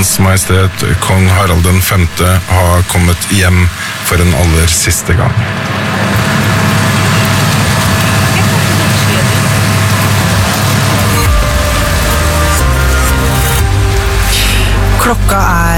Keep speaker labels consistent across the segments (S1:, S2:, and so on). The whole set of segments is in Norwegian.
S1: Hans Majestet Kong Harald den 5. har kommet hjem for en aller siste gang.
S2: Klokka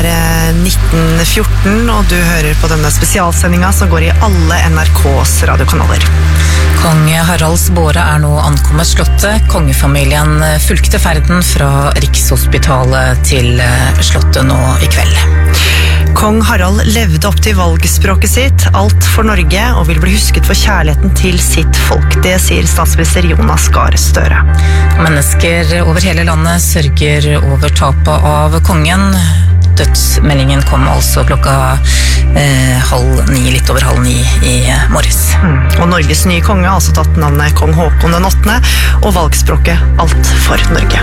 S2: 19:14, og du hører på denne spesialsendinga som går i alle NRKs radiokanaler.
S3: Kong Haralds båre nå ankommet slottet. Kongefamilien fulgte ferden fra Rikshospitalet til slottet nå i kveld.
S2: Kong Harald levde opp til valgspråket sitt, alt for Norge, og vil bli husket for kjærligheten til sitt folk. Det sier statsminister Jonas Gahr Støre.
S3: Mennesker over hele landet sørger over tapet av kongen. Dødsmeldingen kom altså klokka 8:30, litt over 8:30 i morges.
S2: Og Norges nye konge har altså tatt navnet Kong Håkon den 8., og valgspråket alt for Norge.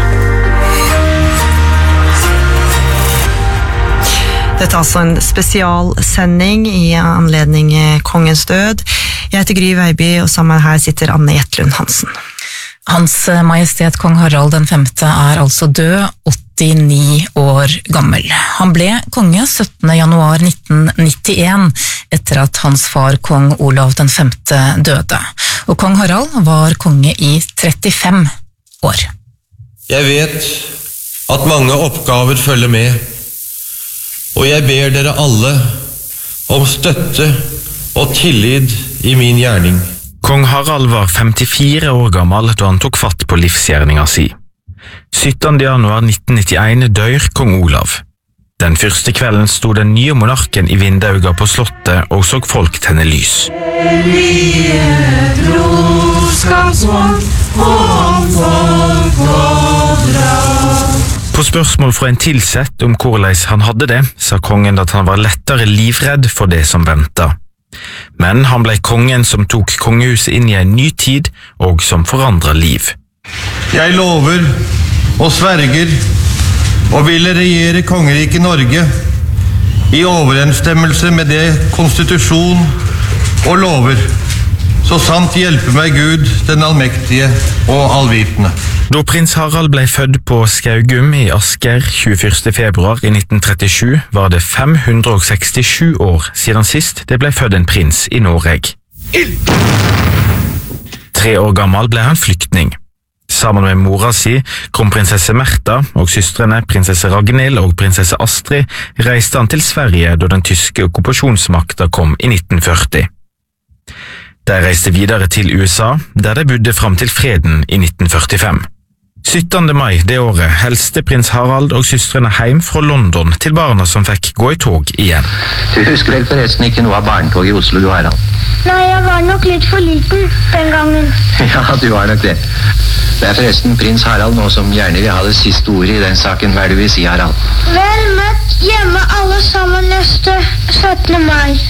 S2: Dette er altså en spesialsending i anledning kongens død. Jeg heter Gry Veiby, og sammen her sitter Anne Jetlund Hansen.
S3: Hans Majestet Kong Harald den 5. er altså død, 89 år gammel. Han ble konge 17. januar 1991, etter at hans far Kong Olav den 5. døde. Og Kong Harald var konge i 35 år.
S4: Jeg vet at mange oppgaver følger med, og jeg ber dere alle om støtte og tillit i min gjerning.
S5: Kong Harald var 54 år gammel da han tok fatt på livsgjerninga si. 17. januar 1991 dør kong Olav. Den første kvelden sto den nye monarken i vindauga på slottet og så folk tenne lys. På spørsmål fra en tilsett om hvordan han hadde det, sa kongen at han var lettere livredd for det som ventet. Men han ble kongen som tok kongehuset inn i en ny tid og som forandret liv.
S4: Jeg lover og sverger og ville regjere kongeriket Norge i overensstemmelse med det konstitusjon og lover, så sant hjelper meg Gud, den allmektige og allvitende.
S5: Da prins Harald ble født på Skaugum i Asker 21. februar i 1937, var det 567 år siden sist det ble født en prins i Norge. 3 år gammel ble han flyktning. Sammen med mora si, kronprinsesse Märtha og søstrene prinsesse Ragnhild og prinsesse Astrid, reiste han til Sverige da den tyske okkupasjonsmakta kom i 1940. De reiste videre til USA, der de bodde fram til freden i 1945. 17. mai det året helste prins Harald og søstrene hjem fra London til barna som fikk gå i tog igjen.
S6: Du husker vel forresten ikke noe av barnetog i Oslo, du Harald?
S7: Nei, jeg var nok litt for liten den gangen.
S6: Ja, du var nok det. Det er forresten prins Harald nå som gjerne vil ha det siste ordet i den saken. Hva er det du vil si, Harald?
S7: Vel møtt hjemme alle sammen neste 17. mai.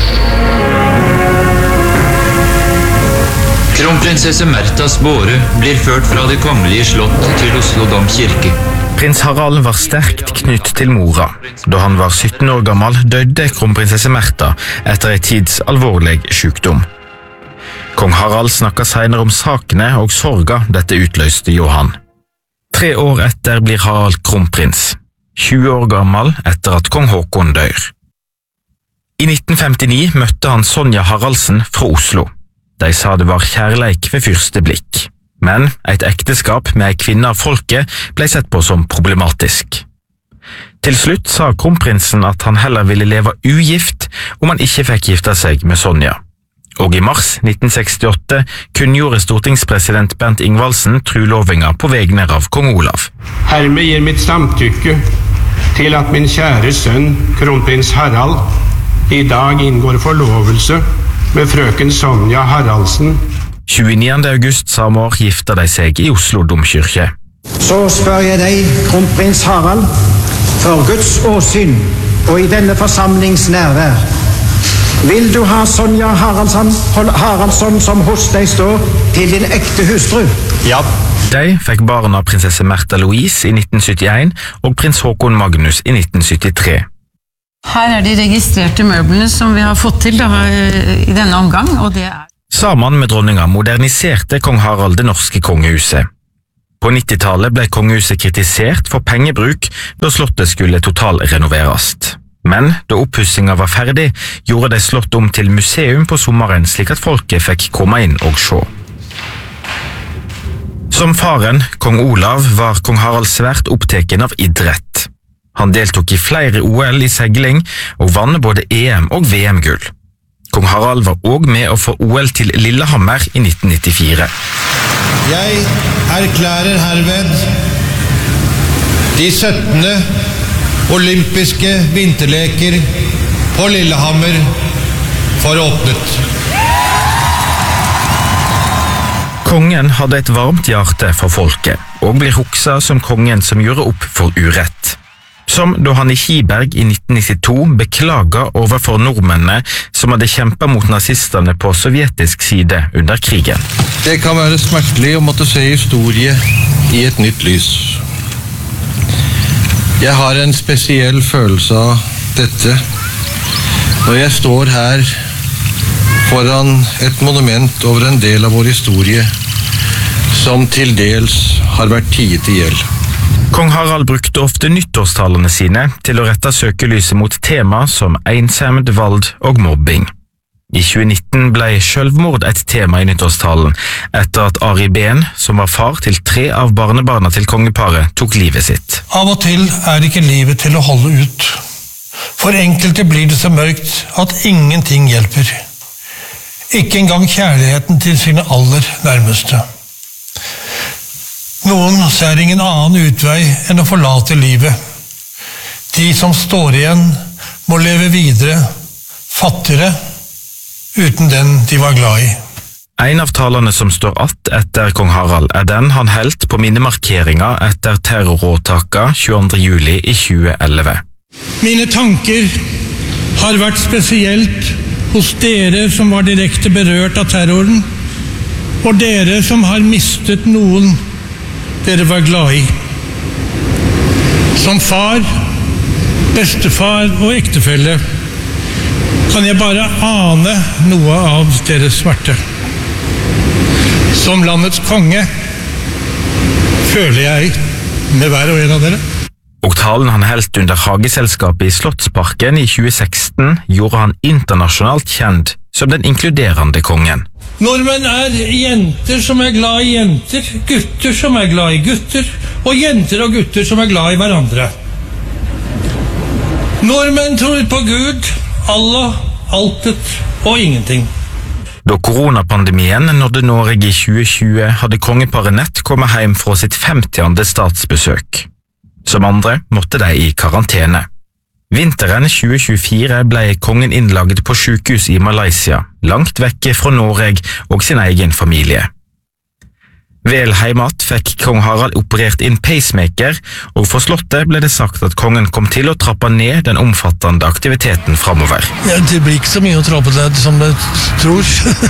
S8: Kronprinsesse Märthas båre blir ført fra det kongelige slott til Oslo domkirke.
S5: Prins Harald var sterkt knytt til mora. Da han var 17 år gammel døde kronprinsesse Märtha etter en tids alvorlig sykdom. Kong Harald snakket senere om sakene og sorga dette utløste Johan. 3 år etter blir Harald kronprins, 20 år gammel etter at kong Håkon dør. I 1959 møtte han Sonja Haraldsen fra Oslo. De sa det var kjærleik ved første blikk, men et ekteskap med en kvinne av folket ble sett på som problematisk. Til slutt sa kronprinsen at han heller ville leve ugift om han ikke fikk gifte seg med Sonja. Og i mars 1968 kunngjorde stortingspresident Bernt Ingvaldsen trulovinga på vegne av kong Olav.
S9: Hermed gir mitt samtykke til at min kjære sønn, kronprins Harald, i dag inngår forlovelse med frøken Sonja Haraldsen.
S5: 29. august samme år gifta de seg i Oslo domkirke.
S10: Så spør jeg deg, kronprins Harald, for Guds åsyn og i denne forsamlings nærvær. Vil du ha Sonja Haraldsson som hos deg står til din ekte hustru?
S4: Ja.
S5: De fikk barna prinsesse Märtha Louise i 1971 og prins Håkon Magnus i 1973.
S11: Her er de registrerte møblene som vi har fått til i denne omgang, og det er...
S5: Sammen med dronninga moderniserte kong Harald det norske kongehuset. På 90-tallet ble kongehuset kritisert for pengebruk da slottet skulle totalrenoveres. Men da oppussingen var ferdig, gjorde de slottet om til museum på sommeren slik at folket fikk komme inn og se. Som faren, kong Olav, var kong Harald svært oppteken av idrett. Han deltok i flere OL i segling og vann både EM- og VM-gull. Kong Harald var også med å få OL til Lillehammer i 1994.
S4: Jeg erklærer herved de 17. olympiske vinterleker på Lillehammer for åpnet.
S5: Kongen hadde et varmt hjerte for folket, og blir hukset som kongen som gjorde opp for urett. Som da han i Kiberg i 1992 beklaget overfor nordmennene som hadde kjempet mot nazistene på sovjetisk side under krigen.
S4: Det kan være smertelig å måtte se historie i et nytt lys. Jeg har en spesiell følelse av dette når jeg står her foran et monument over en del av vår historie som til dels har vært tiet i hjel.
S5: Kong Harald brukte ofte nyttårstalene sine til å rette søkelyset mot tema som ensomhet, vold og mobbing. I 2019 ble selvmord et tema i nyttårstalen, etter at Ari Behn, som var far til 3 av barnebarna til kongeparet, tok livet sitt.
S12: Av og til er ikke livet til å holde ut. For enkelte blir det så mørkt at ingenting hjelper. Ikke engang kjærligheten til sine aller nærmeste. Noen ser ingen annen utvei enn å forlate livet. De som står igjen må leve videre, fattigere, uten den de var glad i.
S5: En av talene som står att etter kong Harald er den han helt på minnemarkeringa etter terroråtaka 22. juli i 2011.
S12: Mine tanker har vært spesielt hos dere som var direkte berørt av terroren, og dere som har mistet noen dere var glad i. Som far, bestefar og ektefelle kan jeg bare ane noe av deres smerte. Som landets konge føler jeg med hver og en av dere.
S5: Og talen han helt under Hageselskapet i Slottsparken i 2016 gjorde han internasjonalt kjent som den inkluderende kongen.
S12: Nordmenn er jenter som er glad i jenter, gutter som er glad i gutter, og jenter og gutter som er glad i hverandre. Nordmenn tror på Gud, Allah, altet og ingenting.
S5: Da koronapandemien nådde Norge i 2020, hadde kongeparet nett kommet hjem fra sitt 50. statsbesøk. Som andre måtte de i karantene. Vinteren 2024 ble kongen innlagt på sykehus i Malaysia, langt vekke fra Norge og sin egen familie. Vel heimat fikk kong Harald operert inn pacemaker, og for slottet ble det sagt at kongen kom til å trappe ned den omfattende aktiviteten fremover.
S12: Ja, det blir ikke så mye å trappe ned som du tror.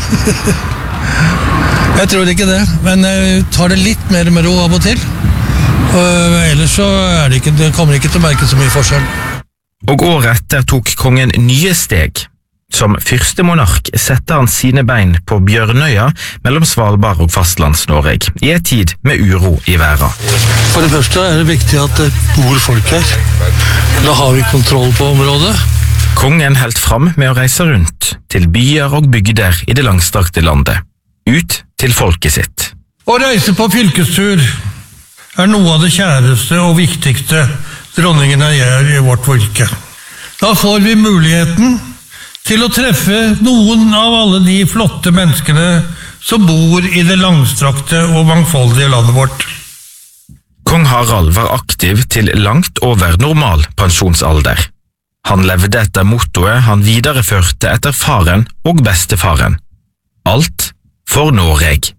S12: Jeg tror ikke det, men jeg tar det litt mer med ro av og til. Ellers så det kommer ikke til å merke så mye forskjell.
S5: Og året etter tok kongen nye steg. Som første monark sette han sine bein på Bjørnøya mellom Svalbard og Fastlands-Norge, i en tid med uro i verden.
S12: For det første er det viktig at det bor folk her. Da har vi kontroll på området.
S5: Kongen helt fram med å reise rundt til byer og bygder i det langstrakte landet. Ut til folket sitt.
S12: Å reise på fylkestur er noe av det kjæreste og viktigste dronningene gjør i vårt fylke. Da får vi muligheten til å treffe noen av alle de flotte menneskene som bor i det langstrakte og mangfoldige landet vårt.
S5: Kong Harald var aktiv til langt over normal pensjonsalder. Han levde etter mottoet han videreførte etter faren og bestefaren. Alt for Norge.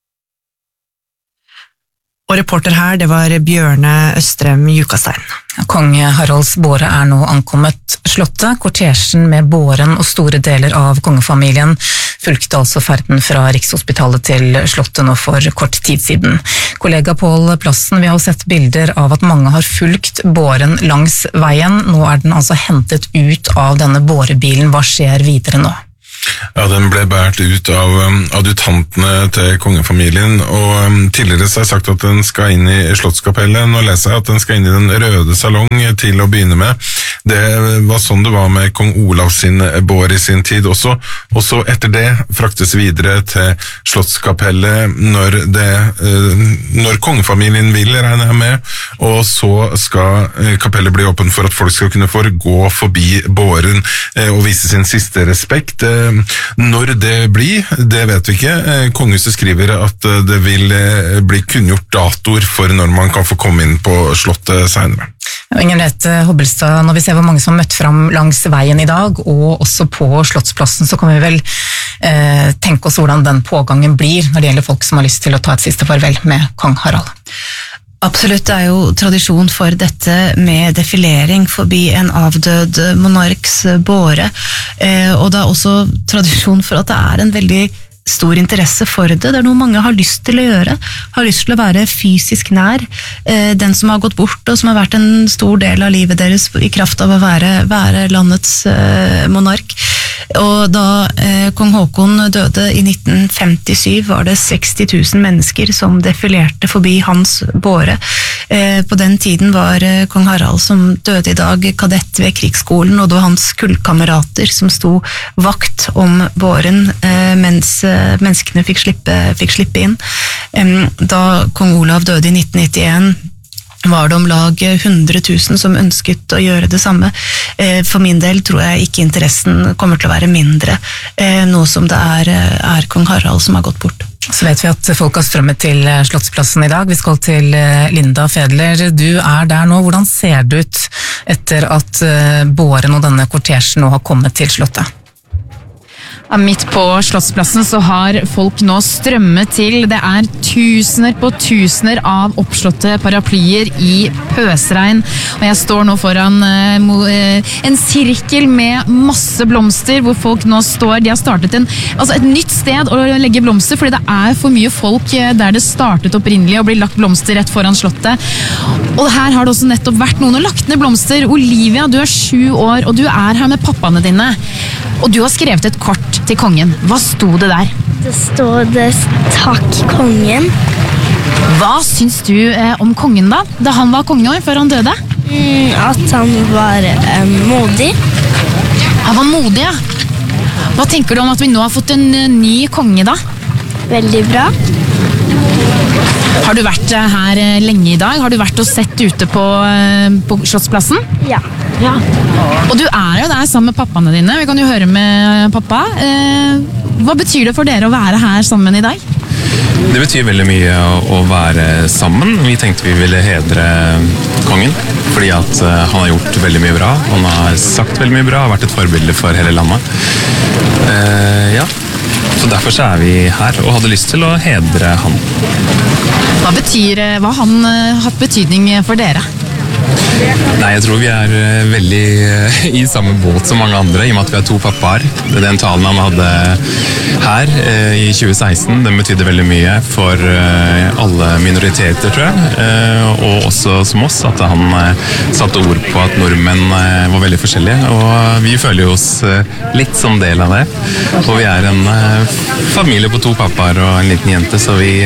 S2: Og reporter her, det var Bjørne Østrem Jukastein.
S3: Kong Haralds båre er nå ankommet slottet. Kortesjen med båren og store deler av kongefamilien fulgte altså ferden fra Rikshospitalet til slottet nå for kort tid siden. Kollega Pål Plassen, vi har sett bilder av at mange har fulgt båren langs veien. Nå er den altså hentet ut av denne bårebilen. Hva skjer videre nå?
S1: Ja, den ble bært ut av adjutantene til kongefamilien, og tidligere så har jeg sagt at den skal inn i Slottskapellet. Nå leser jeg at den skal inn i den røde salong til å begynne med. Det var sånn det var med kong Olav sin båre i sin tid også, og så etter det fraktes videre til Slottskapellet når kongefamilien vil, regner jeg med, og så skal kapellet bli åpen for at folk skal kunne få gå forbi båren og vise sin siste respekt. Når det blir, det vet vi ikke. Kongehuset skriver at det vil bli kunngjort datoer for når man kan få komme inn på slottet senere.
S3: Ingeborg Hobbelstad, når vi ser hvor mange som har møtt fram langs veien i dag, og også på Slottsplassen, så kan vi vel tenke oss hvordan den pågangen blir når det gjelder folk som har lyst til å ta et siste farvel med kong Harald.
S13: Absolutt, det er jo tradisjon for dette med defilering forbi en avdød monarks båre, og det er også tradisjon for at det er en veldig stor interesse for det. Det er noe mange har lyst til å gjøre, har lyst til å være fysisk nær den som har gått bort, og som har vært en stor del av livet deres i kraft av å være landets monark. Og da kong Haakon døde i 1957 var det 60 000 mennesker som defilerte forbi hans båre. På den tiden var kong Harald, som døde i dag, kadett ved krigsskolen, og det var hans kullkamerater som sto vakt om båren mens menneskene fikk slippe inn. Da kong Olav døde i 1991 var det om lag 100 000 som ønsket å gjøre det samme. For min del tror jeg ikke interessen kommer til å være mindre, nå som det er kong Harald som har gått bort.
S3: Så vet vi at folk har strømmet til Slottsplassen i dag. Vi skal til Linda Fedler. Du er der nå. Hvordan ser det ut etter at båren og denne kortesjen nå har kommet til Slottet?
S14: Midt på Slottsplassen så har folk nå strømmet til. Det er tusener på tusener av oppslåtte paraplyer i pøsregn. Og jeg står nå foran en sirkel med masse blomster, hvor folk nå står. De har startet et nytt sted å legge blomster, fordi det er for mye folk der det startet opprinnelig og blir lagt blomster rett foran slottet. Og her har det også nettopp vært noen og lagt ned blomster. Olivia, du er 7 år, og du er her med pappaene dine. Og du har skrevet et kort til kongen. Hva sto det der?
S7: Det står det 'Takk, kongen'.
S14: Hva syns du om kongen da han var konge før han døde?
S7: At han var modig.
S14: Han var modig, ja. Hva tenker du om at vi nå har fått en ny konge da?
S7: Veldig bra.
S14: Har du vært her lenge i dag? Har du vært og sett ute på Slottsplassen?
S7: Ja.
S14: Og du er jo der sammen med pappaene dine. Vi kan jo høre med pappa. Hva betyr det for dere å være her sammen i dag?
S15: Det betyr veldig mye å være sammen. Vi tenkte vi ville hedre kongen, fordi at han har gjort veldig mye bra. Han har sagt veldig mye bra, har vært et forbilde for hele landet. Så derfor så er vi her, og hadde lyst til å hedre han.
S14: Hva har han hatt betydning for dere?
S15: Nei, jeg tror vi er veldig i samme båt som mange andre, i og med at vi har 2 pappaer. Den talen han hadde her i 2016, den betydde veldig mye for alle minoriteter, tror jeg. Og også som oss, at han satte ord på at nordmenn var veldig forskjellige. Og vi føler oss litt som del av det. Og vi er en familie på 2 pappaer og en liten jente, så vi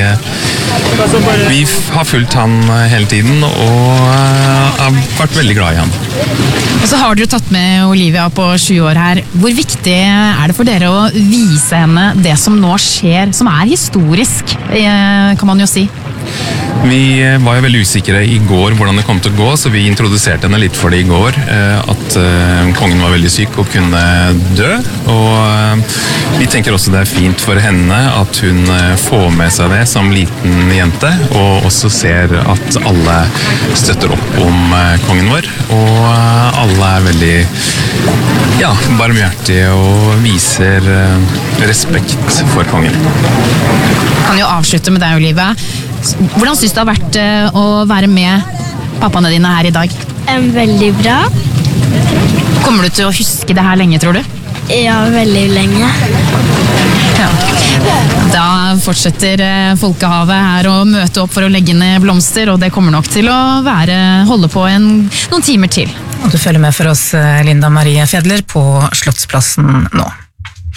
S15: har fulgt han hele tiden, og har vært veldig glad i han.
S14: Og så har dere tatt med Olivia på 7 år her. Hvor viktig er det for dere å vise henne det som nå skjer, som er historisk, kan man jo si?
S15: Vi var jo veldig usikre i går hvordan det kom til å gå, så vi introduserte henne litt for det i går, at kongen var veldig syk og kunne dø. Og vi tenker også det er fint for henne at hun får med seg det som liten jente, og også ser at alle støtter opp om kongen vår, og alle er veldig barmhjertige og viser respekt for kongen.
S14: Jeg kan jo avslutte med deg, Olivia. Hvordan synes du det har vært å være med pappaene dine her i dag?
S7: Veldig bra.
S14: Kommer du til å huske det her lenge, tror du?
S7: Ja, veldig lenge.
S14: Ja. Da fortsetter folkehavet her å møte opp for å legge ned blomster, og det kommer nok til å holde på noen timer til.
S3: Og du følger med for oss, Linda Marie Fedler, på Slottsplassen nå.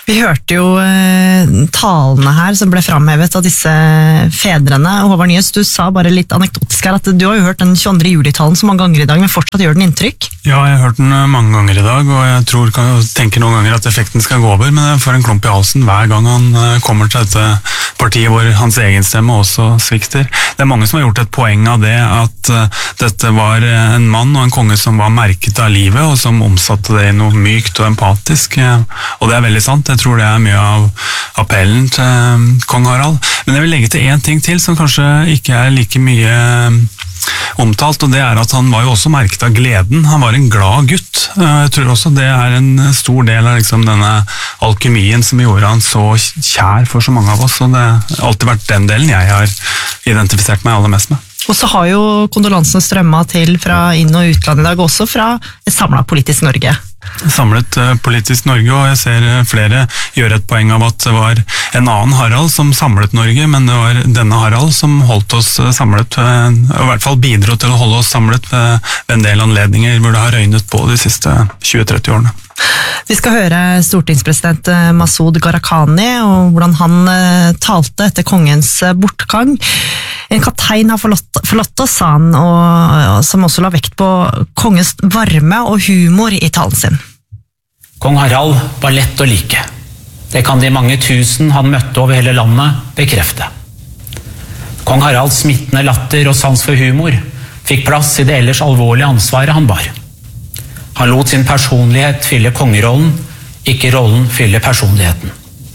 S2: Vi hørte jo talene her som ble framhevet av disse fedrene. Håvard Nyhus, du sa bare litt anekdotisk her at du har jo hørt den 22. juli-talen så mange ganger i dag, men fortsatt gjør den inntrykk?
S16: Ja, jeg har hørt den mange ganger i dag, og jeg tenker noen ganger at effekten skal gå over, men jeg får en klump i halsen hver gang han kommer til dette partiet hvor hans egen stemme også svikter. Det er mange som har gjort et poeng av det, at dette var en mann og en konge som var merket av livet, og som omsatte det i noe mykt og empatisk, og det er veldig sant. Jeg tror det er mye av appellen til kong Harald. Men jeg vil legge til en ting til som kanskje ikke er like mye omtalt, og det er at han var jo også merket av gleden. Han var en glad gutt. Jeg tror også det er en stor del av liksom denne alkymien som gjorde han så kjær for så mange av oss, og det har alltid vært den delen jeg har identifisert meg aller mest med.
S2: Og så har jo kondolansene strømmet til fra inn- og utland i dag, også fra et samlet politisk Norge.
S16: Samlet politisk Norge, og jeg ser flere gjøre et poeng av at det var en annen Harald som samlet Norge, men det var denne Harald som holdt oss samlet, og i hvert fall bidro til å holde oss samlet ved en del anledninger hvor det har røynet på de siste 20-30 årene.
S2: Vi skal høre stortingspresident Masud Gharahkhani og hvordan han talte etter kongens bortgang. En kaptein har forlatt oss, sa han, og som også la vekt på kongens varme og humor i talen sin.
S17: Kong Harald var lett å like. Det kan de mange tusen han møtte over hele landet bekrefte. Kong Haralds smittende latter og sans for humor fikk plass i det ellers alvorlige ansvaret han bar. Han lot sin personlighet fylle kongerollen, ikke rollen fylle personligheten.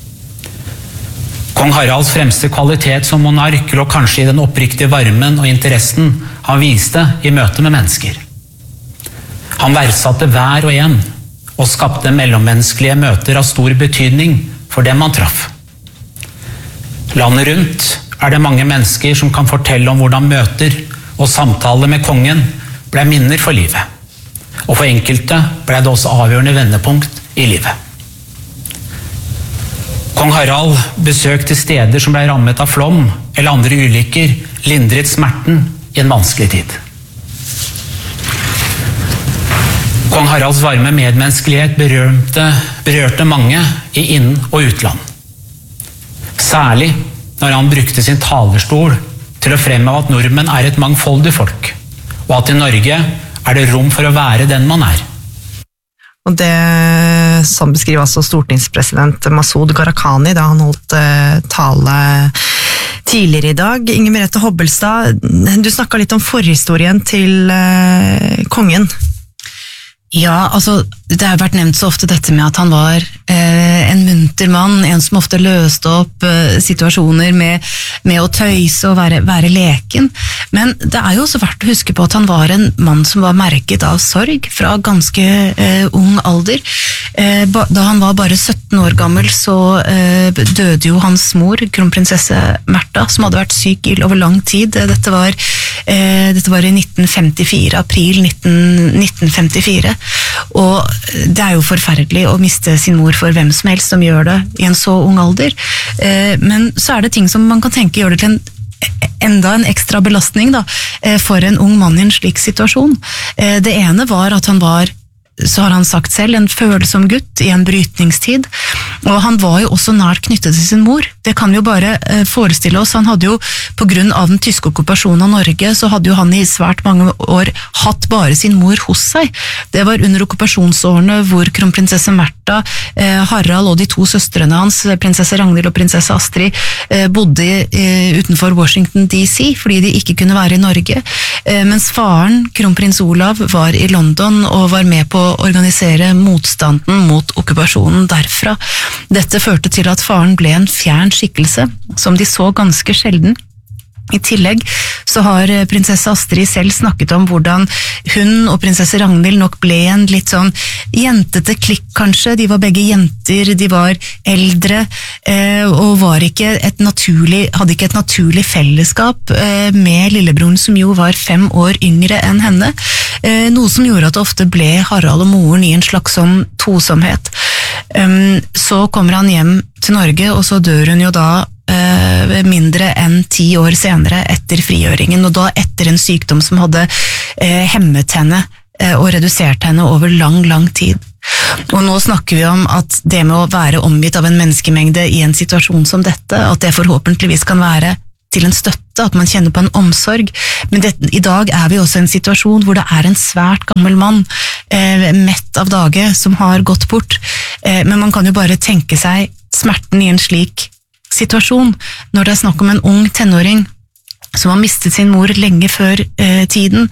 S17: Kong Haralds fremste kvalitet som monark lå kanskje i den oppriktige varmen og interessen han viste i møte med mennesker. Han verdsatte hver og en, og skapte mellommenneskelige møter av stor betydning for dem han traff. Landet rundt er det mange mennesker som kan fortelle om hvordan møter og samtaler med kongen ble minner for livet. Og for enkelte ble det også avgjørende vendepunkt i livet. Kong Harald besøkte steder som ble rammet av flom eller andre ulykker, lindret smerten i en vanskelig tid. Kong Haralds varme medmenneskelighet berørte mange i inn- og utland. Særlig når han brukte sin talerstol til å fremheve at nordmenn er et mangfoldig folk, og at i Norge er det rom for å være den man er.
S2: Og det som beskriver altså stortingspresident Masud Gharahkhani da han holdt tale tidligere i dag. Inger Merete Hobbelstad, du snakket litt om forhistorien til kongen.
S13: Ja, altså, det har vært nevnt så ofte dette med at han var en munter mann, en som ofte løste opp situasjoner med å tøyse og være leken. Men det er jo også verdt å huske på at han var en mann som var merket av sorg fra ganske ung alder. Da han var bare 17 år gammel, så døde jo hans mor, kronprinsesse Märtha, som hadde vært syk over lang tid. Dette var i 1954, april 1954. Og det er jo forferdelig å miste sin mor for hvem som helst som gjør det i en så ung alder. Men så er det ting som man kan tenke gjør det til enda en ekstra belastning da, for en ung mann i en slik situasjon. Det ene var at han var, så har han sagt selv, en følsom gutt i en brytningstid, og han var jo også nært knyttet til sin mor. Det kan vi jo bare forestille oss. Han hadde jo, på grunn av den tyske okkupasjonen av Norge, så hadde jo han i svært mange år hatt bare sin mor hos seg. Det var under okkupasjonsårene hvor kronprinsesse Märtha, Harald og de to søstrene hans, prinsesse Ragnhild og prinsesse Astrid, bodde utenfor Washington DC, fordi de ikke kunne være i Norge, mens faren, kronprins Olav, var i London og var med på å organisere motstanden mot okkupasjonen derfra. Dette førte til at faren ble en fjern skikkelse, som de så ganske sjelden. I tillegg så har prinsesse Astrid selv snakket om hvordan hun og prinsesse Ragnhild nok ble en litt sånn jentete klikk kanskje. De var begge jenter, de var eldre, og hadde ikke et naturlig fellesskap med lillebroren som jo var 5 år yngre enn henne. Noe som gjorde at det ofte ble Harald og moren i en slags sånn tosomhet. Så kommer han hjem til Norge, og så dør hun jo da mindre enn 10 år senere etter frigjøringen, og da etter en sykdom som hadde hemmet henne og redusert henne over lang tid. Og nå snakker vi om at det med å være omgitt av en menneskemengde i en situasjon som dette, at det forhåpentligvis kan være til en støtte, at man kjenner på en omsorg. Men i dag er vi også i en situasjon hvor det er en svært gammel mann, mett av dage, som har gått bort. Men man kan jo bare tenke seg smerten i en slik situasjon, når det er snakk om en ung tenåring som har mistet sin mor lenge før tiden,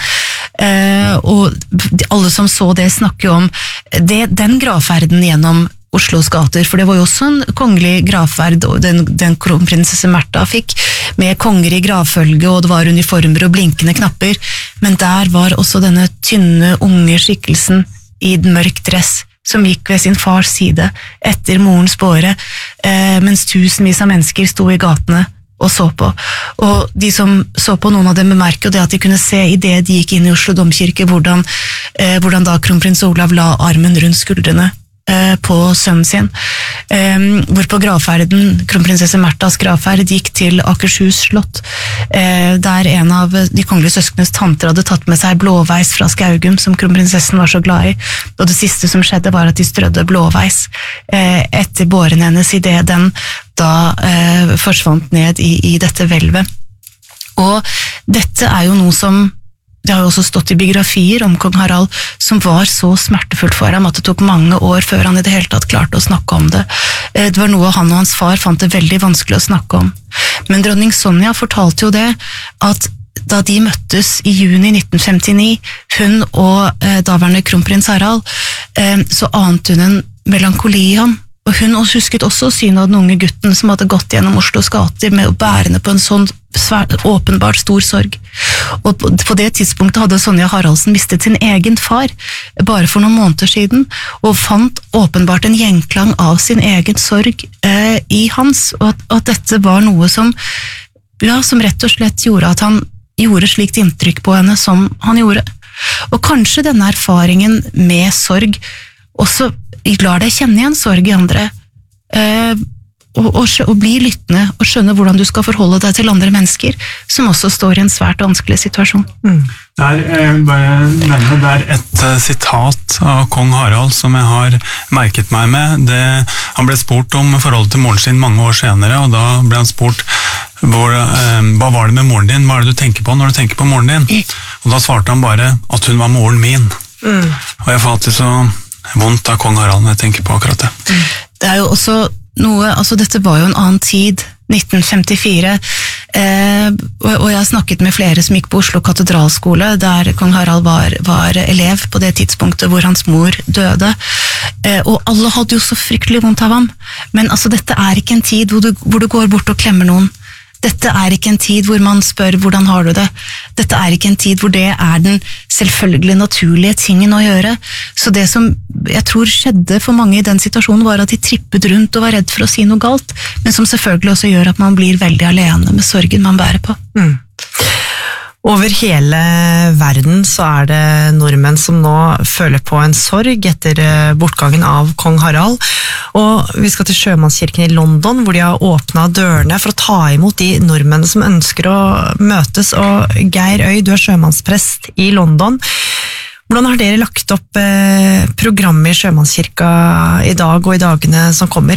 S13: og alle som så det snakker om den gravferden gjennom Oslos gater, for det var jo også en kongelig gravferd den kronprinsesse Märtha fikk, med konger i gravfølge, og det var uniformer og blinkende knapper, men der var også denne tynne, unge skikkelsen i den mørk dress, som gikk ved sin fars side etter morens båre, mens tusenvis av mennesker sto i gatene og så på. Og de som så på, noen av dem bemerket det at de kunne se i det de gikk inn i Oslo domkirke, hvordan da kronprins Olav la armen rundt skuldrene på sønnen sin, hvorpå gravferden, kronprinsesse Märthas gravferd, gikk til Akershus slott, der en av de kongelige søskenes tanter hadde tatt med seg blåveis fra Skaugum, som kronprinsessen var så glad i, og det siste som skjedde var at de strødde blåveis etter båren hennes, i det den da forsvant ned i dette hvelvet. Og dette er jo noe som det har jo også stått i biografier om kong Harald, som var så smertefullt for ham at det tok mange år før han i det hele tatt klarte å snakke om det. Det var noe han og hans far fant det veldig vanskelig å snakke om. Men dronning Sonja fortalte jo det, at da de møttes i juni 1959, hun og daværende kronprins Harald, så ante hun en melankoli i ham. Og hun husket også synet av den unge gutten som hadde gått gjennom Oslos gater med å bærende på en sånn åpenbart stor sorg. Og på det tidspunktet hadde Sonja Haraldsen mistet sin egen far, bare for noen måneder siden, og fant åpenbart en gjenklang av sin egen sorg i hans, og at dette var noe som rett og slett gjorde at han gjorde slikt inntrykk på henne som han gjorde. Og kanskje denne erfaringen med sorg også lar deg kjenne igjen sorg i andre, og bli lyttende og skjønne hvordan du skal forholde deg til andre mennesker som også står i en svært vanskelig situasjon.
S16: Det er et sitat av kong Harald som jeg har merket meg med. Han ble spurt om forholdet til moren sin mange år senere, og da ble han spurt hva var det med moren din, hva er det du tenker på når du tenker på moren din? Og da svarte han bare at hun var moren min. Og jeg får alltid så vondt av kong Harald når jeg tenker på akkurat det.
S13: Det er jo også noe, altså dette var jo en annen tid, 1954, og jeg har snakket med flere som gikk på Oslo katedralskole, der kong Harald var elev på det tidspunktet hvor hans mor døde, og alle hadde jo så fryktelig vondt av ham, men altså dette er ikke en tid hvor du går bort og klemmer noen. Dette er ikke en tid hvor man spør hvordan har du det. Dette er ikke en tid hvor det er den selvfølgelig naturlige tingen å gjøre. Så det som jeg tror skjedde for mange i den situasjonen var at de trippet rundt og var redd for å si noe galt, men som selvfølgelig også gjør at man blir veldig alene med sorgen man bærer på.
S2: Over hele verden så er det nordmenn som nå føler på en sorg etter bortgangen av kong Harald, og vi skal til Sjømannskirken i London, hvor de har åpnet dørene for å ta imot de nordmennene som ønsker å møtes. Og Geir Øy, du er sjømannsprest i London. Hvordan har dere lagt opp programmet i Sjømannskirka i dag og i dagene som kommer?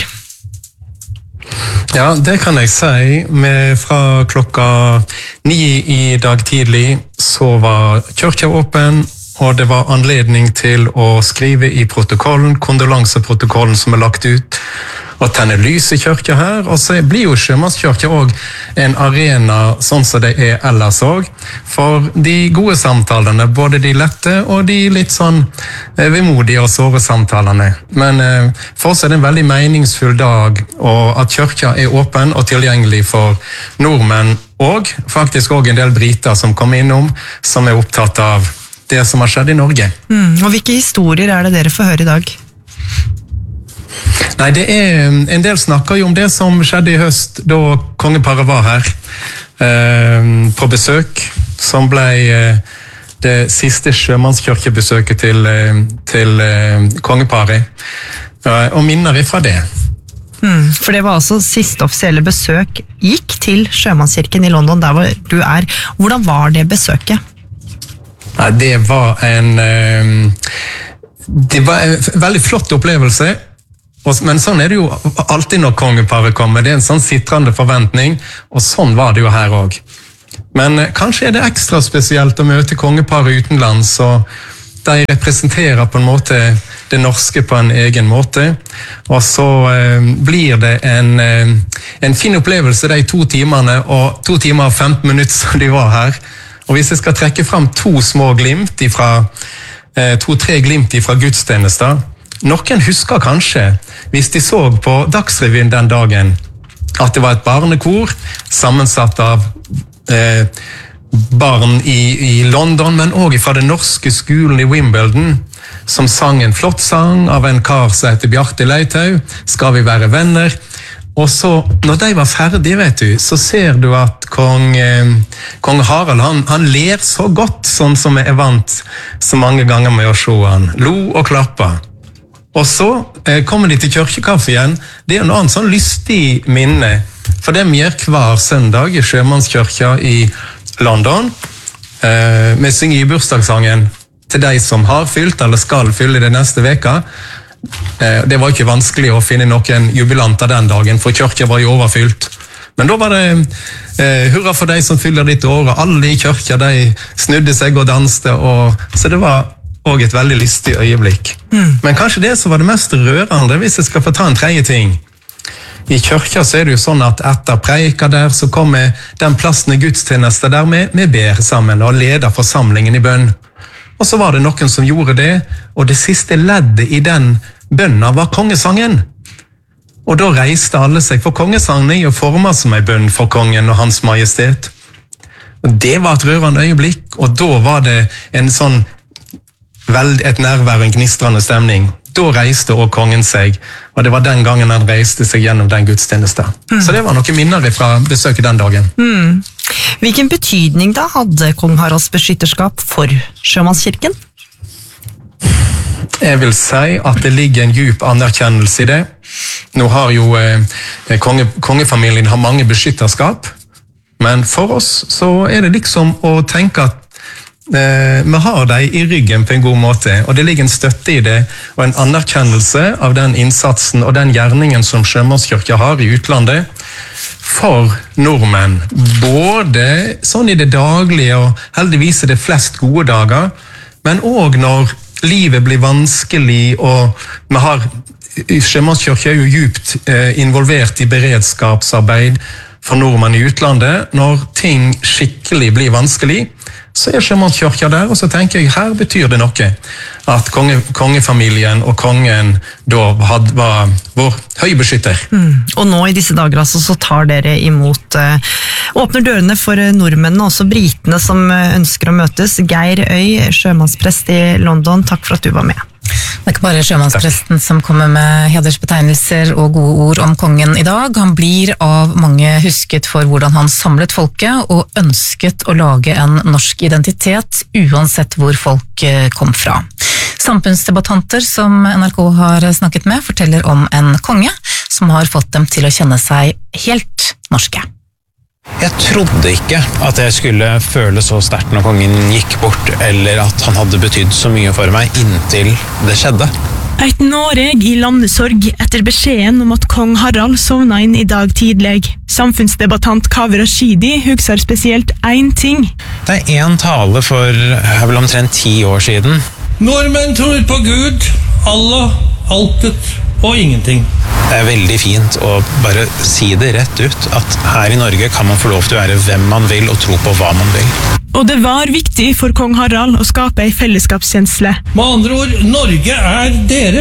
S18: Ja, det kan jeg si. Fra klokka 9 i dag tidlig så var kirka åpen, og det var anledning til å skrive i protokollen, kondolanseprotokollen som er lagt ut, og tenne lys i kirka her. Og så blir jo Sjømannskirka også en arena sånn som det er ellers også, for de gode samtalene, både de lette og de litt sånn vemodige og såre samtalene. Men for oss er det en veldig meningsfull dag, og at kirka er åpen og tilgjengelig for nordmenn, og faktisk også en del briter som kommer innom, som er opptatt av det som har skjedd i Norge.
S2: Og hvilke historier er det dere får høre i dag?
S18: Nei, en del snakker jo om det som skjedde i høst, da kongeparet var her på besøk, som ble det siste sjømannskirkebesøket til kongeparet, og minner ifra det.
S2: For det var altså siste offisielle besøk gikk til Sjømannskirken i London, der hvor du er. Hvordan var det besøket?
S18: Nei, det var Det var en veldig flott opplevelse, men sånn det jo alltid når kongeparet kommer. Det en sånn sitrende forventning, og sånn var det jo her også. Men kanskje det ekstra spesielt å møte kongeparet utenlands, og de representerer på en måte det norske på en egen måte, og så blir det en fin opplevelse de 2 timene, og 2 timer og 15 minutter som de var her. Og hvis jeg skal trekke frem 2 små glimt ifra 2-3 glimt ifra gudstjenester. Noen husker kanskje, hvis de så på Dagsrevyen den dagen, at det var et barnekor sammensatt av barn i London, men også fra den norske skolen i Wimbledon, som sang en flott sang av en kar som heter Bjarte Leitau, Skal vi være venner? Og så, når de var ferdige, vet du, så ser du at kong Harald, han ler så godt, sånn som jeg vant så mange ganger med å se han. Lo og klappa. Og så kommer de til kirkekaffe igjen. Det en annen sånn lystig minne, for dem gjør hver søndag i Sjømannskirka i London. Vi synger i bursdagssangen til de som har fylt, eller skal fylle det neste veka. Det var ikke vanskelig å finne noen jubilanter den dagen, for kirka var jo overfylt. Men da var det hurra for de som fyller ditt år, og alle i kirka, de snudde seg og danste, så det var også et veldig lystig øyeblikk. Men kanskje det som var det mest rørende, hvis jeg skal få ta en tredje ting. I kirka så det jo sånn at etter preika der, så kommer den plassen i gudstjenester der vi ber sammen og leder forsamlingen i bønn. Og så var det noen som gjorde det, og det siste leddet i den bønnen var kongesangen. Og da reiste alle seg, for kongesangen er jo formet som en bønn for kongen og hans majestet. Og det var et rørende øyeblikk, og da var det en sånn et nærvær, en gnistrende stemning. Da reiste også kongen seg, og det var den gangen han reiste seg gjennom den gudstjenesten. Så det var noen minner fra besøket den dagen.
S2: Hvilken betydning da hadde kong Haralds beskytterskap for Sjømannskirken?
S18: Jeg vil si at det ligger en djup anerkjennelse i det. Nå har jo kongefamilien har mange beskytterskap, men for oss så det liksom å tenke at vi har dem i ryggen på en god måte, og det ligger en støtte i det, og en anerkjennelse av den innsatsen og den gjerningen som Sjømannskirka har i utlandet for nordmenn, både sånn i det daglige, og heldigvis det flest gode dager, men også når livet blir vanskelig, og vi har Sjømannskirka jo djupt involvert i beredskapsarbeid for nordmenn i utlandet. Når ting skikkelig blir vanskelig, så Sjømannskirka der, og så tenker jeg, her betyr det noe at kongefamilien og kongen da var vår høybeskytter.
S2: Og nå i disse dager altså, så tar dere imot, åpner dørene for nordmennene, også britene som ønsker å møtes. Geir Øy, sjømannsprest i London, takk for at du var med.
S3: Det ikke bare sjømannspresten som kommer med hedersbetegnelser og gode ord om kongen i dag. Han blir av mange husket for hvordan han samlet folket og ønsket å lage en norsk identitet, uansett hvor folk kom fra. Samfunnsdebattanter som NRK har snakket med, forteller om en konge som har fått dem til å kjenne seg helt norske.
S19: Jeg trodde ikke at jeg skulle føle så sterkt når kongen gikk bort, eller at han hadde betydd så mye for meg inntil det skjedde.
S20: Et Noreg i landesorg etter beskjeden om at kong Harald sovna inn i dag tidlig. Samfunnsdebattant Kaveh Rashidi husker spesielt én ting.
S19: Det en tale for vel omtrent 10 år siden.
S12: Nordmenn tror på Gud, Allah, altet og ingenting.
S19: Det veldig fint å bare si det rett ut, at her i Norge kan man få lov til å være hvem man vil og tro på hva man vil.
S20: Og det var viktig for kong Harald å skape en fellesskapskjensle.
S12: Med andre ord, Norge dere.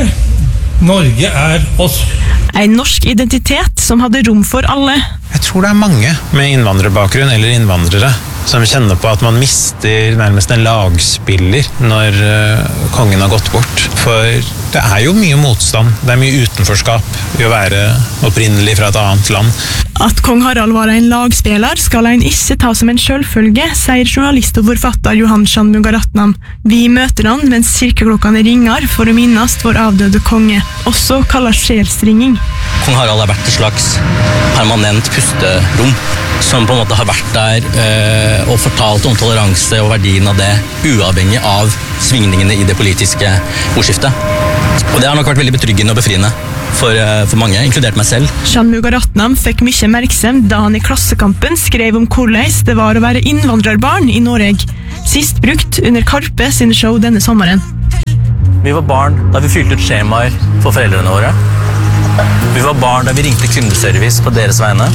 S12: Norge oss.
S20: En norsk identitet som hadde rom for alle.
S19: Jeg tror det mange med innvandrerbakgrunn eller innvandrere som kjenner på at man mister nærmest en lagspiller når kongen har gått bort. For det jo mye motstand, det mye utenforskap i å være opprinnelig fra et annet land.
S20: At kong Harald var en lagspiller skal en ikke ta som en selvfølge, sier journalist og forfatter Johan Shanmugaratnam. Vi møter han mens kirkeklokkene ringer for å minnes vår avdøde konge, også kallet sjelsringing.
S21: Kong Harald har vært et slags permanent pusterom, som på en måte har vært der og fortalt om toleranse og verdien av det, uavhengig av svingningene i det politiske ordskiftet. Og det har nok vært veldig betryggende og befriende for mange, inkludert meg selv.
S20: Shanmugaratnam fikk mye oppmerksomhet da han i Klassekampen skrev om hvordan det var å være innvandrerbarn i Norge, sist brukt under Karpe sine show denne sommeren.
S21: Vi var barn da vi fylte ut skjemaer for foreldrene våre. Vi var barn da vi ringte kundeservice på deres vegne.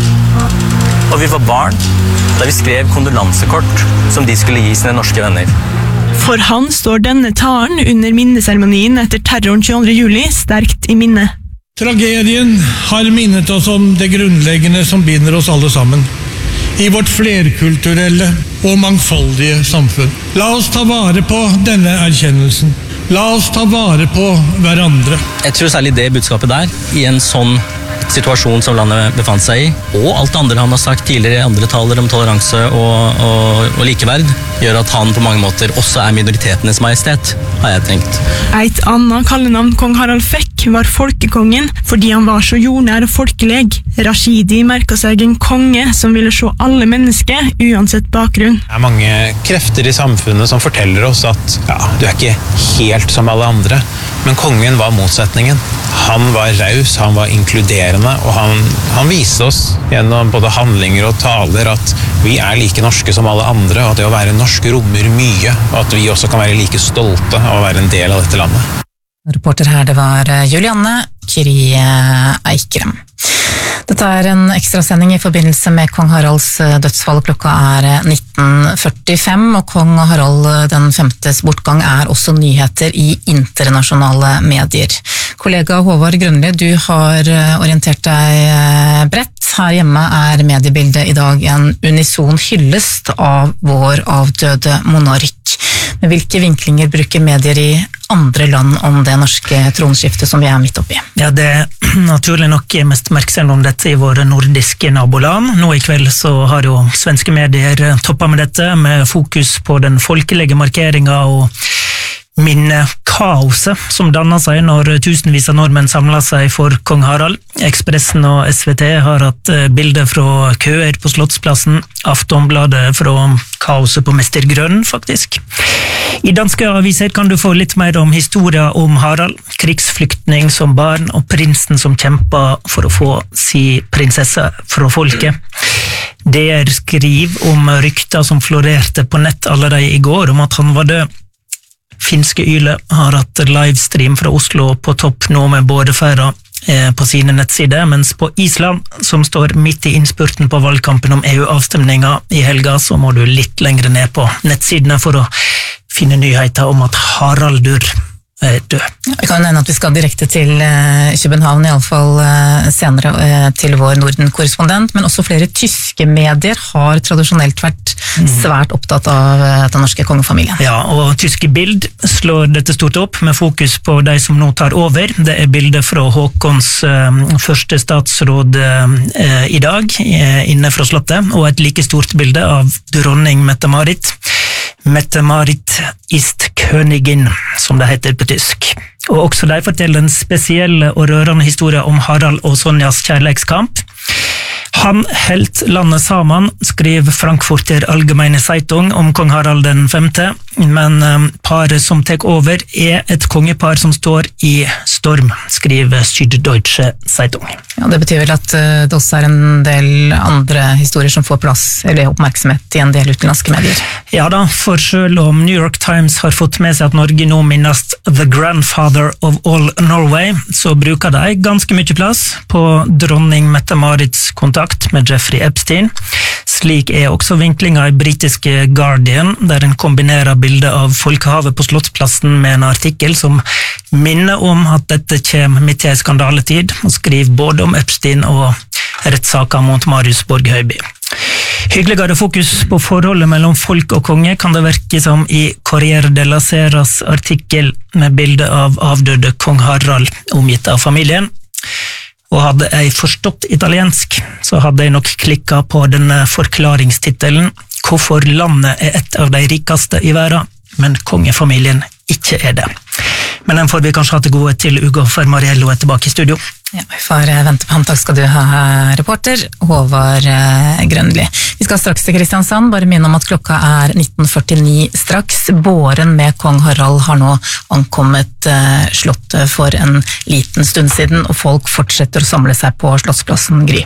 S21: Og vi var barn da vi skrev kondolansekort som de skulle gi sine norske venner.
S20: For han står denne talen under minneseremonien etter terroren 22. juli sterkt i minne.
S12: Tragedien har minnet oss om det grunnleggende som binder oss alle sammen, i vårt flerkulturelle og mangfoldige samfunn. La oss ta vare på denne erkjennelsen. La oss ta vare på hverandre.
S21: Jeg tror særlig det budskapet der, i en sånn situasjon som landet befant seg i, og alt det andre han har sagt tidligere i andre taler om toleranse og likeverd, gjør at han på mange måter også er minoritetenes majestet, har jeg tenkt.
S20: Et annet kallenavn kong Harald fikk var folkekongen, fordi han var så jordnær og folkeleg. Rashidi merket seg en konge som ville se alle mennesker, uansett bakgrunn.
S19: Det er mange krefter i samfunnet som forteller oss at du er ikke helt som alle andre, men kongen var motsetningen. Han var raus, han var inkluderende, og han viste oss gjennom både handlinger og taler at vi er like norske som alle andre, og at det å være norsk rommer mye, og at vi også kan være like stolte av å være en del av dette landet.
S3: Reporter her, det var Julianne Kyrre Eikrem. Dette er en ekstrasending i forbindelse med kong Haralds dødsfall. Klokka er 19:45, og kong Harald den 5.s bortgang er også nyheter i internasjonale medier. Kollega Håvard Grønli, du har orientert deg bredt. Her hjemme er mediebildet i dag en unison hyllest av vår avdøde monark. Men hvilke vinklinger bruker medier i andre land om det norske tronskiftet som vi er midt oppi?
S22: Ja, det er naturlig nok mest oppmerksomhet om dette i våre nordiske naboland. Nå i kveld så har jo svenske medier toppet med dette, med fokus på den folkelige markeringen og minnekaoset som dannet seg når tusenvis av nordmenn samlet seg for kong Harald. Ekspressen og SVT har hatt bilder fra køer på Slottsplassen, Aftonbladet fra kaoset på Mester Grønn, faktisk. I danske aviser kan du få litt mer om historien om Harald, krigsflyktning som barn og prinsen som kjempet for å få si prinsesse fra folket. DR skriver om rykter som florerte på nett allerede i går om at han var død. Finske Yle har hatt livestream fra Oslo på topp nå med bådefæra på sine nettsider, mens på Island, som står midt i innspurten på valgkampen om EU-avstemninga i helga, så må du litt lengre ned på nettsidene for å finne nyheter om at Haraldur er død.
S3: Det kan hende at vi skal direkte til København, i alle fall senere til vår Norden-korrespondent, men også flere tyske medier har tradisjonelt vært svært opptatt av den norske kongefamilien.
S22: Ja, og tyske Bild slår dette stort opp med fokus på de som nå tar over. Det er bilder fra Håkons første statsråd i dag, inne fra slottet, og et like stort bilde av dronning Mette-Marit. Mette-Marit ist Königin, som det heter på tysk. Og også de forteller en spesiell og rørende historie om Harald og Sonjas kjærleikskamp. Han helt landet sammen, skriver Frankfurter Allgemeine Zeitung om kong Harald den 5., men paret som tek over er et kongepar som står i storm, skriver Süddeutsche Zeitung.
S3: Ja, det betyr vel at det også er en del andre historier som får plass, eller oppmerksomhet i en del utenlandske medier.
S22: Ja da, for selv om New York Times har fått med seg at Norge nå minnes The Grandfather of All Norway, så bruker de ganske mye plass på dronning Mette-Marits kontakt med Jeffrey Epstein. Slik er også vinklinga i britiske Guardian, der en kombinerer bildet av folkehavet på Slottsplassen med en artikkel som minner om at dette kommer midt i en skandaletid, og skriver både om Epstein og rettssaker mot Marius Borg-Høiby. Hyggeligere fokus på forholdet mellom folk og konge kan det virke som i Corriere della Seras artikkel med bilde av avdøde kong Harald omgitt av familien. Og hadde jeg forstått italiensk, så hadde jeg nok klikket på denne forklaringstittelen «Hvorfor landet er et av de rikeste i verden, men kongefamilien ikke er det». Men den får vi kanskje ha til gode til Ugo Fermariello tilbake i studio.
S3: Ja, vi får vente på han. Takk skal du ha, reporter Håvard Grønli. Vi skal straks til Kristiansand, bare minne om at klokka 19:49 straks. Båren med kong Harald har nå ankommet slottet for en liten stund siden, og folk fortsetter å samle seg på Slottsplassen, Gry.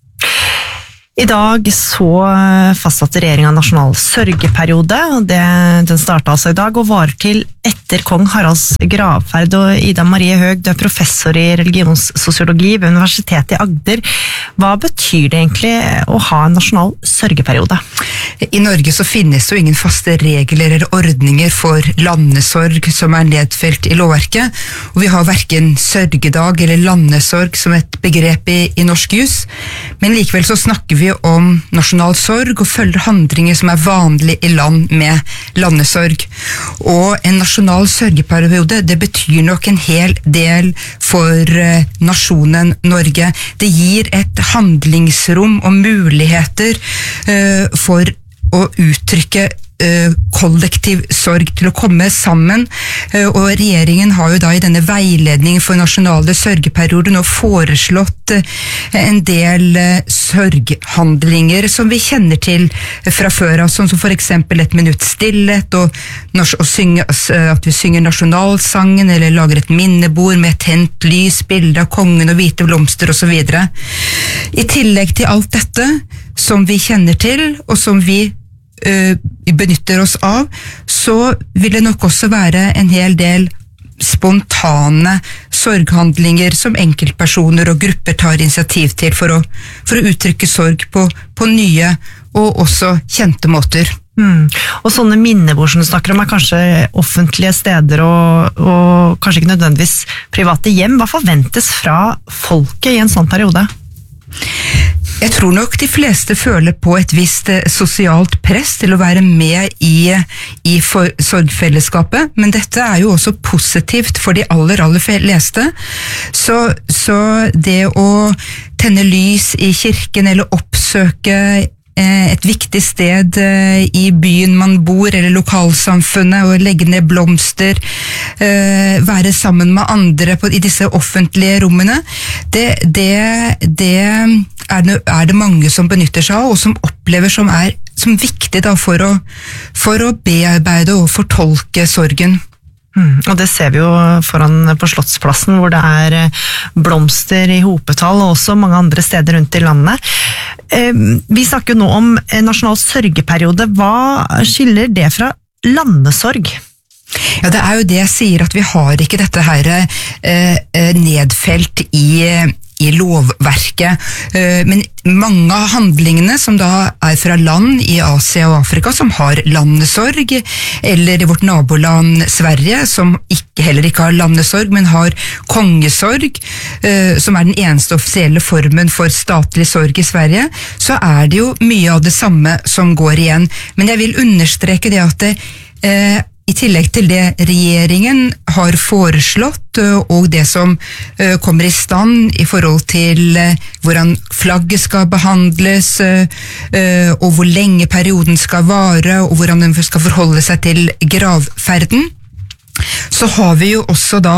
S2: I dag så fastsatte regjeringen nasjonal sørgeperiode, og den startet altså i dag og varer til etter kong Haralds gravferd. Og Ida Marie Høeg, du er professor i religionssosiologi ved Universitetet i Agder. Hva betyr det egentlig å ha en nasjonal sørgeperiode?
S6: I Norge så finnes jo ingen faste regler eller ordninger for landesorg som nedfelt i lovverket, og vi har hverken sørgedag eller landesorg som et begrep i norsk jus, men likevel så snakker vi om nasjonal sorg og følger handlinger som er vanlig i land med landesorg. Og en nasjonal sørgeperiode, det betyr nok en hel del for nasjonen Norge. Det gir et handlingsrom og muligheter for å uttrykke kollektiv sorg til å komme sammen, og regjeringen har jo da i denne veiledningen for nasjonale sørgeperioder nå foreslått en del sørghandlinger som vi kjenner til fra før av, sånn som for eksempel 1 minutt stillhet, og at vi synger nasjonalsangen, eller lager et minnebord med tent lys, bilde av kongen og hvite blomster og så videre. I tillegg til alt dette som vi kjenner til, og som vi benytter oss av, så vil det nok også være en hel del spontane sorghandlinger som enkeltpersoner og grupper tar initiativ til for å uttrykke sorg på nye og også kjente måter.
S2: Og sånne minnebord som du snakker om er kanskje offentlige steder og kanskje ikke nødvendigvis private hjem. Hva forventes fra folket i en sånn periode?
S6: Jeg tror nok de fleste føler på et visst sosialt press til å være med i sorgfellesskapet, men dette er jo også positivt for de aller fleste. Så det å tenne lys i kirken eller oppsøke et viktig sted i byen man bor, eller lokalsamfunnet, og legge ned blomster, være sammen med andre i disse offentlige rommene, det er det mange som benytter seg av, og som opplever som viktig da, for å bearbeide og fortolke sorgen.
S2: Og det ser vi jo foran på Slottsplassen, hvor det er blomster i hopetall, og også mange andre steder rundt i landet. Vi snakker jo nå om nasjonal sørgeperiode. Hva skiller det fra landesorg?
S6: Ja, det er jo det jeg sier, at vi har ikke dette her nedfelt i lovverket, men mange av handlingene som da er fra land i Asia og Afrika som har landesorg, eller i vårt naboland Sverige som heller ikke har landesorg, men har kongesorg, som er den eneste offisielle formen for statlig sorg i Sverige, så er det jo mye av det samme som går igjen. Men jeg vil understreke det at i tillegg til det regjeringen har foreslått, og det som kommer i stand i forhold til hvordan flagget skal behandles, og hvor lenge perioden skal vare, og hvordan den skal forholde seg til gravferden, så har vi jo også da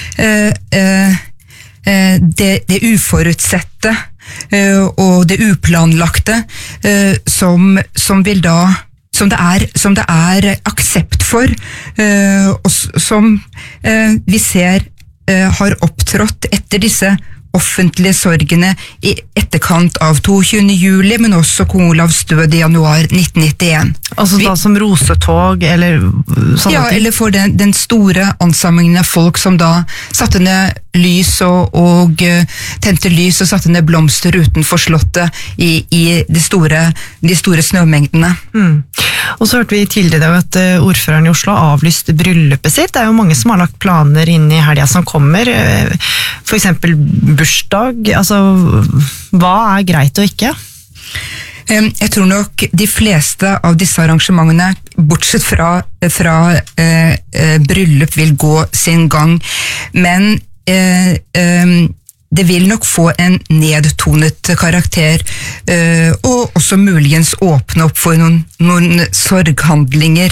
S6: det uforutsette og det uplanlagte som vil da som det er aksept for, og som vi ser har opptrådt etter disse offentlige sorgene i etterkant av 22. juli, men også kong Olavs død i januar 1991.
S2: Altså da som rosetog, eller sånne ting?
S6: Ja, eller for den store ansamlingen av folk som da satte ned lys og tente lys og satte ned blomster utenfor slottet i de store snømengdene.
S2: Og så hørte vi tidligere i dag at ordføreren i Oslo har avlyst bryllupet sitt. Det er jo mange som har lagt planer inn i helgen som kommer, for eksempel bursdag. Altså, hva er greit og ikke?
S6: Jeg tror nok de fleste av disse arrangementene, bortsett fra bryllup, vil gå sin gang. Men det vil nok få en nedtonet karakter, og også muligens åpne opp for noen sorghandlinger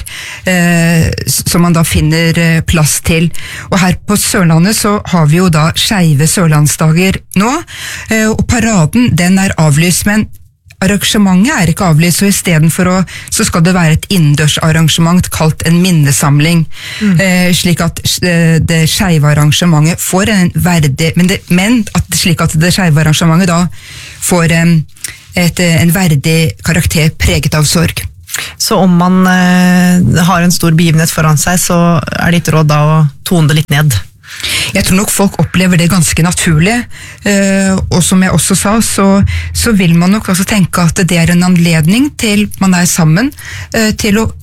S6: som man da finner plass til. Og her på Sørlandet så har vi jo da skeive Sørlandsdager nå, og paraden den avlyst, men arrangementet ikke avlyst, så i stedet for så skal det være et innendørsarrangement kalt en minnesamling, slik at det skeive arrangementet får en verdig, slik at det skeive arrangementet da får en verdig karakter preget av sorg.
S2: Så om man har en stor begivenhet foran seg, så ditt råd da å tone det litt ned?
S6: Jeg tror nok folk opplever det ganske naturlig, og som jeg også sa, så vil man nok også tenke at det en anledning til man sammen, til å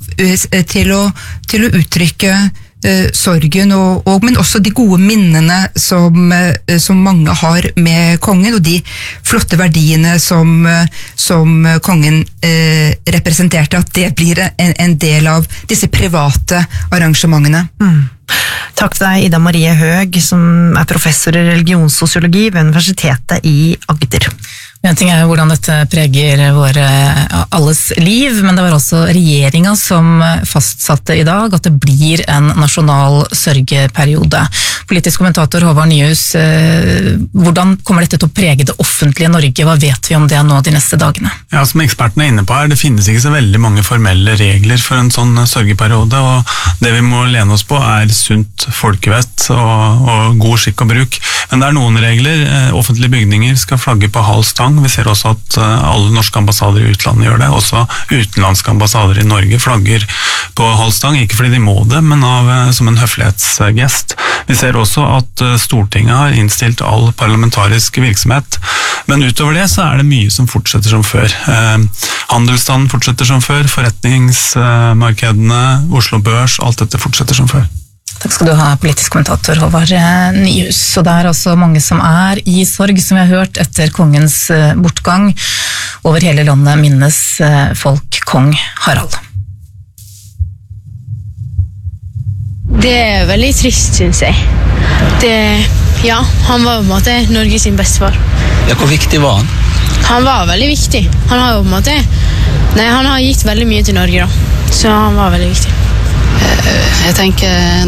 S6: uttrykke sorgen, men også de gode minnene som mange har med kongen, og de flotte verdiene som kongen representerte, at det blir en del av disse private arrangementene.
S2: Takk til deg, Ida Marie Høeg, som professor i religionssosiologi ved Universitetet i Agder.
S3: En ting jo hvordan dette preger våre alles liv, men det var også regjeringen som fastsatte i dag at det blir en nasjonal sørgeperiode. Politisk kommentator Håvard Nyhus, hvordan kommer dette til å prege det offentlige Norge? Hva vet vi om det nå de neste dagene?
S16: Ja, som ekspertene inne på det finnes ikke så veldig mange formelle regler for en sånn sørgeperiode, og det vi må lene oss på sunt folkevett og god skikk og bruk. Men det noen regler. Offentlige bygninger skal flagge på halv stang. Vi ser også at alle norske ambassader i utlandet gjør det. Også utenlandske ambassader i Norge flagger på halv stang, ikke fordi de må det, men som en høflighetsgest. Vi ser også at Stortinget har innstilt all parlamentarisk virksomhet. Men utover det så det mye som fortsetter som før. Handelsstanden fortsetter som før, forretningsmarkedene, Oslo Børs, alt dette fortsetter som før.
S3: Takk skal du ha, politisk kommentator Håvard Nyhus. Og det altså mange som i sorg, som vi har hørt etter kongens bortgang. Over hele landet minnes folk kong Harald.
S8: Det veldig trist, synes jeg. Han var på en måte Norges sin bestefar.
S21: Ja, hvor viktig var han?
S8: Han var veldig viktig. Han har jo på en måte... han har gitt veldig mye til Norge da. Så han var veldig viktig.
S11: Jeg tenker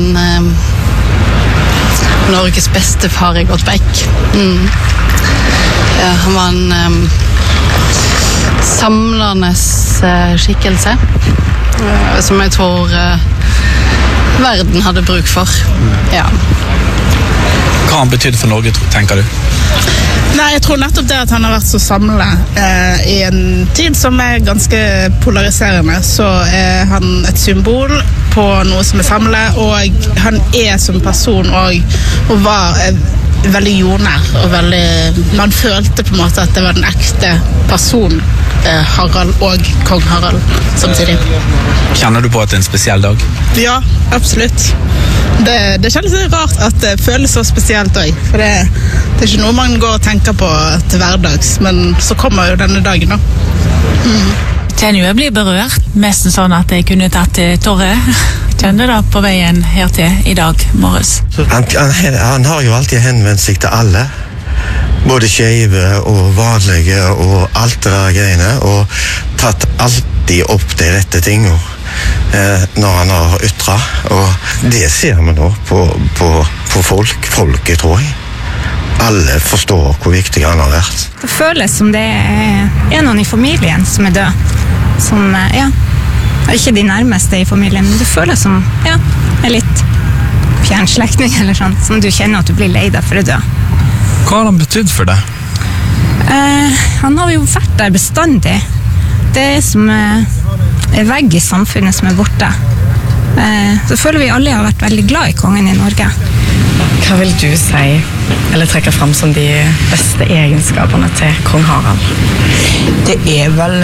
S11: Norges beste far Godt Beck. Han var en samlende skikkelse som jeg tror verden hadde bruk for. Ja.
S21: Hva han betydde for Norge, tenker du?
S9: Nei, jeg tror nettopp det at han har vært så samlet i en tid som ganske polariserende, så han et symbol på noe som samlet, og han som person og var veldig jordnær, og man følte på en måte at det var den ekte person, Harald og kong Harald samtidig.
S21: Kjenner du på at det en spesiell dag?
S9: Ja, absolutt. Det kjennes litt rart at det føles så spesielt også, for det ikke noe man går og tenker på til hverdags, men så kommer jo denne dagen da.
S23: Kjenner jeg blir berørt, nesten sånn at jeg kunne tatt tårer. Kjenner det på veien her til i dag morges.
S24: Han har jo alltid henvendt seg til alle, både skeive og vanlige og alt det der greiene, og tatt alltid opp de rette tingene når han har ytret, og det ser vi nå på folket, tror jeg. Alle forstår hvor viktig han har vært.
S25: Det føles som det noen i familien som død. Som, ikke de nærmeste i familien, men det føles som, litt fjernslektning eller sånn, som du kjenner at du blir lei deg for å dø.
S21: Hva har han betydd for deg?
S25: Han har jo vært der bestandig. Det som vegg i samfunnet som borte. Så føler vi alle har vært veldig glad i kongen i Norge.
S26: Hva vil du si, eller trekke frem som de beste egenskapene til kong Harald?
S27: Det vel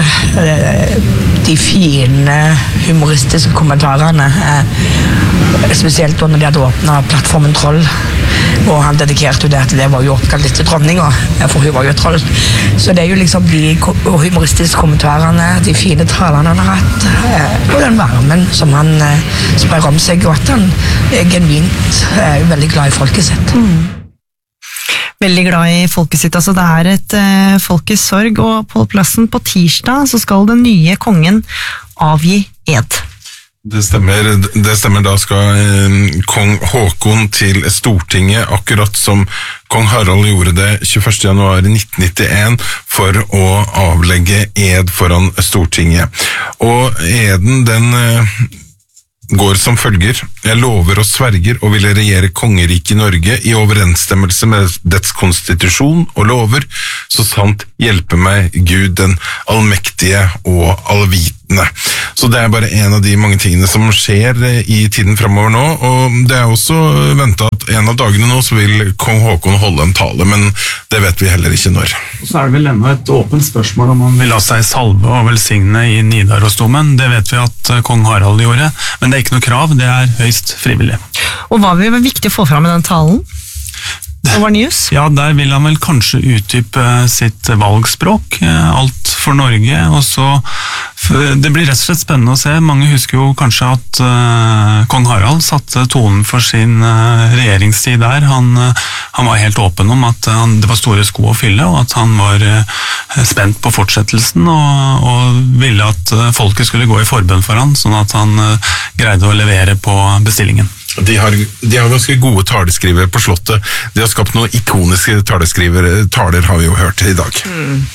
S27: de fine humoristiske kommentarene, spesielt når de hadde åpnet plattformen Troll, og han dedikerte jo det at det var jo oppkalt litt til dronninga, for hun var jo troll. Så det jo liksom de humoristiske kommentarene, de fine talene han har hatt, og den varmen som han sprer om seg, og at han genuint veldig glad i folket sitt.
S2: Veldig glad i folket sitt, altså det er et folk i sorg, og på plassen på tirsdag så skal den nye kongen avgi ed.
S1: Det stemmer, da skal kong Håkon til Stortinget, akkurat som kong Harald gjorde det 21. januar 1991 for å avlegge ed foran Stortinget. Og eden den går som følger: Jeg lover og sverger og vil regjere kongeriket i Norge i overensstemmelse med dets konstitusjon og lover, så sant hjelpe meg Gud den allmektige og allvitende. Så det er bare en av de mange tingene som skjer i tiden fremover nå, og det er også ventet at en av dagene nå så vil kong Håkon holde en tale, men det vet vi heller ikke når.
S16: Så er det vel enda et åpent spørsmål om han vil la seg salve og velsigne i Nidarosdomen. Det vet vi at kong Harald gjorde, men det er ikke noe krav, det er høyst frivillig.
S2: Og hva vil være viktig å få fram med den talen? Over News?
S16: Ja, der vil han vel kanskje utdype sitt valgspråk, alt for Norge, og så det blir rett og slett spennende å se. Mange husker jo kanskje at kong Harald satte tonen for sin regjeringstid der. Han var helt åpen om at det var store sko å fylle, og at han var spent på fortsettelsen, og ville at folket skulle gå i forbønn for han, sånn at han greide å levere på bestillingen.
S1: De har ganske gode taleskrivere på slottet. De har skapt noen ikoniske taler har vi jo hørt i dag.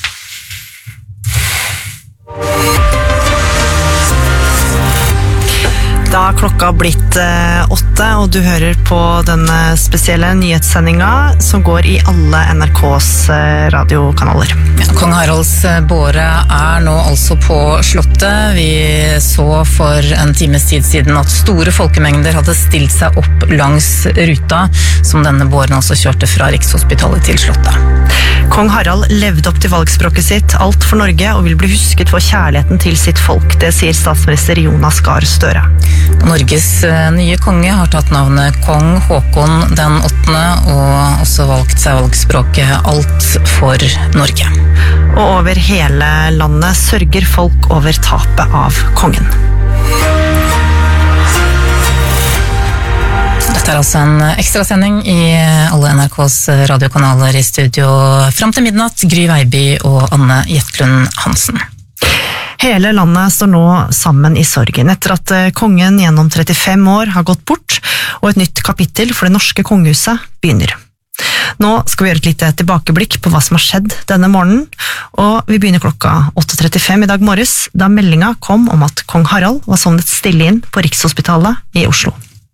S2: Da har klokka blitt 8, og du hører på denne spesielle nyhetssendinga som går i alle NRKs radiokanaler.
S3: Ja, kong Haralds båre er nå altså på slottet. Vi så for en times tid siden at store folkemengder hadde stilt seg opp langs ruta, som denne båren altså kjørte fra Rikshospitalet til slottet.
S2: Kong Harald levde opp til valgspråket sitt, alt for Norge, og vil bli husket for kjærligheten til sitt folk. Det sier statsminister Jonas Gahr Støre.
S3: Norges nye konge har tatt navnet kong Håkon den 8. og også valgt seg valgspråket alt for Norge.
S2: Og over hele landet sørger folk over tapet av kongen.
S3: Dette er altså en ekstrasending i alle NRKs radiokanaler. I studio fram til midnatt, Gry Veiby og Anne Jetlund Hansen.
S2: Hele landet står nå sammen i sorgen etter at kongen gjennom 35 år har gått bort, og et nytt kapittel for det norske kongehuset begynner. Nå skal vi gjøre et lite tilbakeblikk på hva som har skjedd denne morgenen, og vi begynner klokka 8:35 i dag morges, da meldinga kom om at kong Harald var sovnet stille inn på Rikshospitalet i Oslo.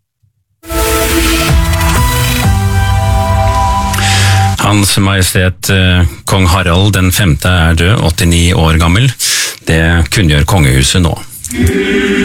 S4: Hans Majestet kong Harald den 5. er død, 89 år gammel. Det kunngjør kongehuset nå.